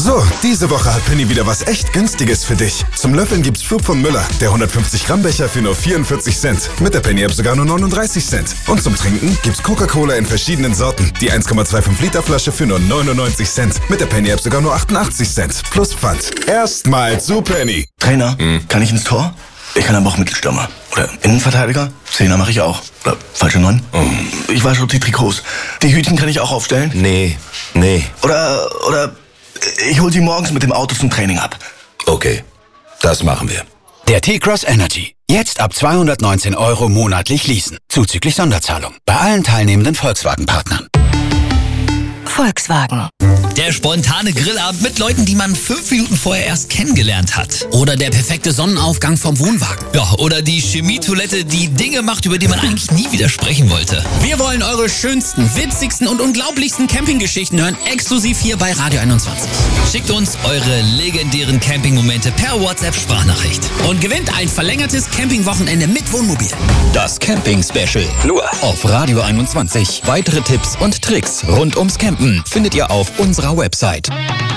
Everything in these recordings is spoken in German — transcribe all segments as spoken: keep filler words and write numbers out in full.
So, diese Woche hat Penny wieder was echt Günstiges für dich. Zum Löffeln gibt's Schub von Müller, der hundertfünfzig Gramm Becher für nur vierundvierzig Cent. Mit der Penny-App sogar nur neununddreißig Cent. Und zum Trinken gibt's Coca-Cola in verschiedenen Sorten. Die eins Komma fünfundzwanzig Liter Flasche für nur neunundneunzig Cent. Mit der Penny-App sogar nur achtundachtzig Cent. Plus Pfand. Erstmal zu Penny. Trainer, hm. kann ich ins Tor? Ich kann aber auch Mittelstürmer. Oder Innenverteidiger? Zehner mache ich auch. Oder falsche Neun? Oh. Ich wasche die Trikots. Die Hütchen kann ich auch aufstellen? Nee, nee. Oder, oder ich hol sie morgens mit dem Auto zum Training ab. Okay, das machen wir. Der T-Cross Energy. Jetzt ab zweihundertneunzehn Euro monatlich leasen. Zuzüglich Sonderzahlung. Bei allen teilnehmenden Volkswagen-Partnern. Volkswagen. Der spontane Grillabend mit Leuten, die man fünf Minuten vorher erst kennengelernt hat. Oder der perfekte Sonnenaufgang vom Wohnwagen. Ja, oder die Chemietoilette, die Dinge macht, über die man eigentlich nie widersprechen wollte. Wir wollen eure schönsten, witzigsten und unglaublichsten Campinggeschichten hören, exklusiv hier bei Radio einundzwanzig. Schickt uns eure legendären Campingmomente per WhatsApp-Sprachnachricht. Und gewinnt ein verlängertes Campingwochenende mit Wohnmobil. Das Camping-Special. Nur auf Radio einundzwanzig. Weitere Tipps und Tricks rund ums Campen findet ihr auf unserer Website.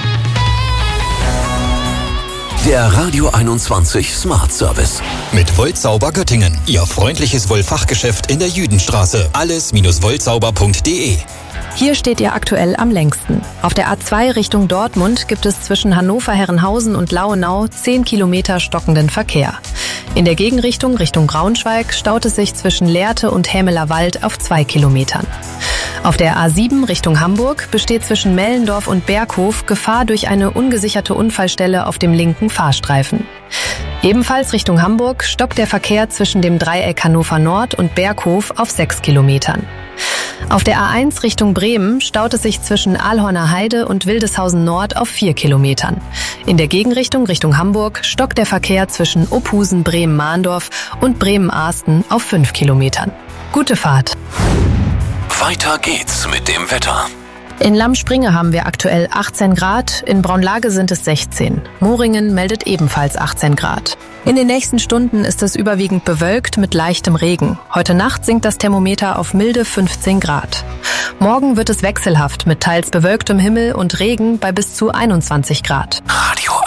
Der Radio einundzwanzig Smart Service. Mit Woltsauber Göttingen. Ihr freundliches Wollfachgeschäft in der Jüdenstraße. alles wollsauber punkt de. Hier steht ihr aktuell am längsten. Auf der A zwei Richtung Dortmund gibt es zwischen Hannover-Herrenhausen und Lauenau zehn Kilometer stockenden Verkehr. In der Gegenrichtung Richtung Braunschweig staut es sich zwischen Lehrte und Hämeler Wald auf zwei Kilometern. Auf der A sieben Richtung Hamburg besteht zwischen Mellendorf und Berghof Gefahr durch eine ungesicherte Unfallstelle auf dem linken Fahrstreifen. Ebenfalls Richtung Hamburg stockt der Verkehr zwischen dem Dreieck Hannover Nord und Berghof auf sechs Kilometern. Auf der A eins Richtung Bremen staut es sich zwischen Aalhorner Heide und Wildeshausen Nord auf vier Kilometern. In der Gegenrichtung Richtung Hamburg stockt der Verkehr zwischen Ophusen, Bremen-Mahndorf und Bremen-Ahsten auf fünf Kilometern. Gute Fahrt! Weiter geht's mit dem Wetter. In Lammspringe haben wir aktuell achtzehn Grad, in Braunlage sind es sechzehn. Moringen meldet ebenfalls achtzehn Grad. In den nächsten Stunden ist es überwiegend bewölkt mit leichtem Regen. Heute Nacht sinkt das Thermometer auf milde fünfzehn Grad. Morgen wird es wechselhaft mit teils bewölktem Himmel und Regen bei bis zu einundzwanzig Grad. Radio